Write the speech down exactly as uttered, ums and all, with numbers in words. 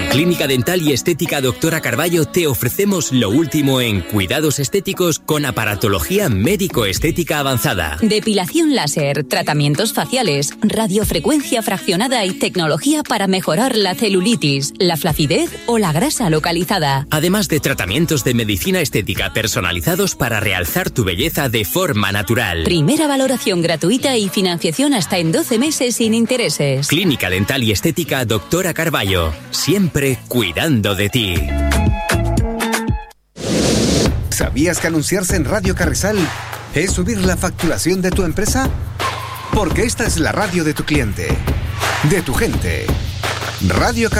Clínica Dental y Estética Doctora Carballo te ofrecemos lo último en cuidados estéticos con aparatología médico-estética avanzada. Depilación láser, tratamientos faciales, radiofrecuencia fraccionada y tecnología para mejorar la celulitis, la flacidez o la grasa localizada. Además de tratamientos de medicina estética personalizados para realzar tu belleza de forma natural. Primera valoración gratuita y financiación hasta en doce meses sin intereses. Clínica Dental y Estética Doctora Carballo. Siempre cuidando de ti. ¿Sabías que anunciarse en Radio Carrizal es subir la facturación de tu empresa? Porque esta es la radio de tu cliente, de tu gente. Radio Carrizal.